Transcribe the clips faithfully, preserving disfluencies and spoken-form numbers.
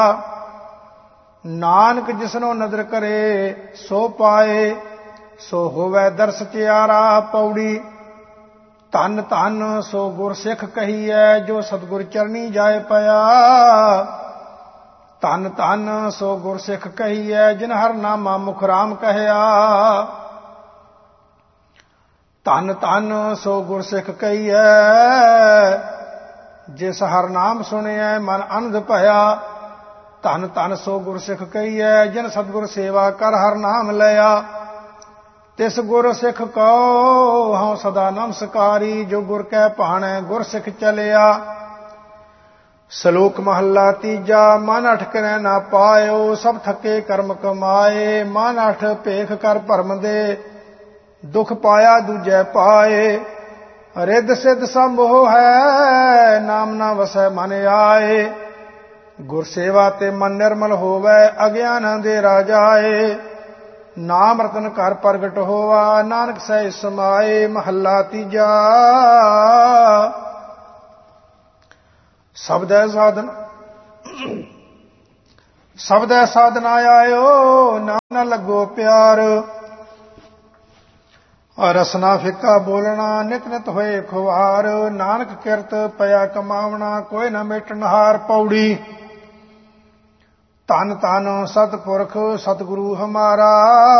ਨਾਨਕ ਜਿਸਨੋ ਨਦਰ ਕਰੇ ਸੋ ਪਾਏ, ਸੋ ਹੋਵੈ ਦਰਸ ਤਿਆਰਾ। ਪੌੜੀ। ਧੰਨ ਧੰਨ ਸੋ ਗੁਰ ਸਿੱਖ ਕਹੀਐ, ਜੋ ਸਤਿਗੁਰ ਚਰਨੀ ਜਾਏ ਪਿਆ। ਧੰਨ ਧੰਨ ਸੋ ਗੁਰ ਸਿੱਖ ਕਹੀਐ, ਜਿਨ ਹਰ ਨਾਮਾ ਮੁਖ ਰਾਮ ਕਹਿਆ। ਧੰਨ ਧੰਨ ਸੋ ਗੁਰ ਸਿੱਖ ਕਹੀਐ, ਜਿਸ ਹਰ ਨਾਮ ਸੁਣਿਐ ਮਨ ਅਨੰਦ ਭਇਆ। ਧੰਨ ਧੰਨ ਸੋ ਗੁਰ ਸਿੱਖ ਕਹੀਐ, ਜਿਨ ਸਤਿਗੁਰ ਸੇਵਾ ਕਰ ਹਰ ਨਾਮ ਲਿਆ। ਤਿਸ ਗੁਰ ਸਿੱਖ ਕਉ ਹਉ ਸਦਾ ਨਮਸਕਾਰੀ, ਜੋ ਗੁਰ ਕੈ ਭਾਣੈ ਗੁਰ ਸਿੱਖ ਚਲਿਆ। ਸ਼ਲੋਕ ਮਹੱਲਾ ਤੀਜਾ। ਮਨ ਅਠ ਕਰੈ ਨਾ ਪਾਇਓ, ਸਭ ਥੱਕੇ ਕਰਮ ਕਮਾਏ। ਮਨ ਅਠ ਭੇਖ ਕਰ ਭਰਮ ਦੇ, ਦੁਖ ਪਾਇਆ ਦੂਜੈ ਪਾਏ। ਰਿੱਧ ਸਿੱਧ ਸਭ ਮੋਹ ਹੈ, ਨਾਮ ਨਾ ਵਸੈ ਮਨ ਆਏ। ਗੁਰ ਸੇਵਾ ਤੇ ਮਨ ਨਿਰਮਲ ਹੋਵੈ, ਅਗਿਆਨ ਅੰਧੇਰਾ ਜਾਏ। ਨਾਮ ਰਤਨ ਘਰ ਪ੍ਰਗਟ ਹੋਆ, ਨਾਨਕ ਸਹਿ ਸਮਾਏ। ਮਹੱਲਾ ਤੀਜਾ। ਸ਼ਬਦੈ ਸਾਧਨ ਸ਼ਬਦੈ ਸਾਧਨ ਆਇਓ, ਨਾ ਲੱਗੋ ਪਿਆਰ। ਰਸਨਾ ਫਿੱਕਾ ਬੋਲਣਾ, ਨਿਤ ਨਿਤ ਹੋਏ ਖੁਆਰ। ਨਾਨਕ ਕਿਰਤ ਪਿਆ ਕਮਾਵਣਾ, ਕੋਈ ਨਾ ਮੇਟਣ ਹਾਰ। ਪੌੜੀ। ਧੰਨ ਧੰਨ ਸਤਿਪੁਰਖ ਸਤਿਗੁਰੂ ਹਮਾਰਾ,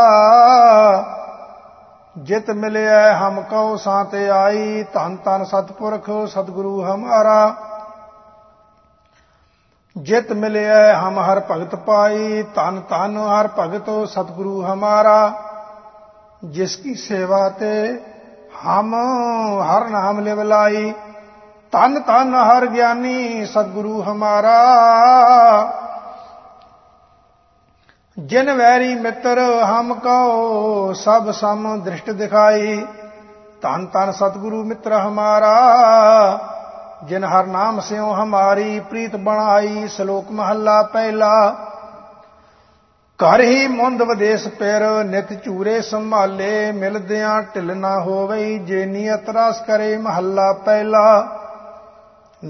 ਜਿਤ ਮਿਲਿਆ ਹਮ ਕਉ ਸਾਤ ਆਈ। ਧੰਨ ਧੰਨ ਸਤਿਪੁਰਖ ਸਤਿਗੁਰੂ ਹਮਾਰਾ, ਜਿਤ ਮਿਲਿਆ ਹਮ ਹਰ ਭਗਤ ਪਾਈ। ਧੰਨ ਧੰਨ ਹਰ ਭਗਤ ਸਤਿਗੁਰੂ ਹਮਾਰਾ, ਜਿਸ ਕੀ ਸੇਵਾ ਤੇ ਹਮ ਹਰ ਨਾਮ ਲਿਵ ਲਾਈ। ਧੰਨ ਧੰਨ ਹਰ ਗਿਆਨੀ ਸਤਿਗੁਰੂ ਹਮਾਰਾ, ਜਿਨ ਵੈਰੀ ਮਿੱਤਰ ਹਮ ਕਉ ਸਭ ਸਮ ਦ੍ਰਿਸ਼ਟ ਦਿਖਾਈ। ਧੰਨ ਧੰਨ ਸਤਿਗੁਰੂ ਮਿੱਤਰ ਹਮਾਰਾ, ਜਿਨ ਹਰ ਨਾਮ ਸਿਉ ਹਮਾਰੀ ਪ੍ਰੀਤ ਬਣਾਈ। ਸ਼ਲੋਕ ਮਹੱਲਾ ਪਹਿਲਾ। ਘਰ ਹੀ ਮੁੰਦ ਵਿਦੇਸ ਪਿਰ, ਨਿਤ ਝੂਰੇ ਸੰਭਾਲੇ। ਮਿਲਦਿਆਂ ਢਿੱਲ ਨਾ ਹੋਵਈ, ਜੇ ਨੀਅਤ ਰਸ ਕਰੇ। ਮਹੱਲਾ ਪਹਿਲਾ।